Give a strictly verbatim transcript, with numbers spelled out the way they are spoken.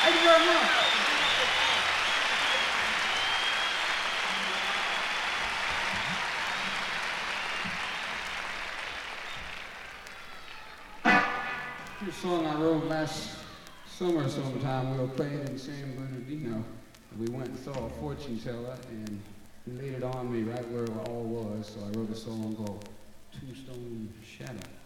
Thank you very much. This song I wrote last summer sometime. We were playing in San Bernardino. We went and saw a fortune teller, and he laid it on me right where it all was. So I wrote a song called Tombstone Shadow.